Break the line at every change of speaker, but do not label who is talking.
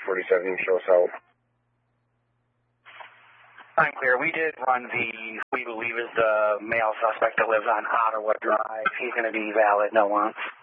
1047, show us help.
I'm clear. We did run we believe is the male suspect that lives on Ottawa Drive. He's going to be valid, no wants.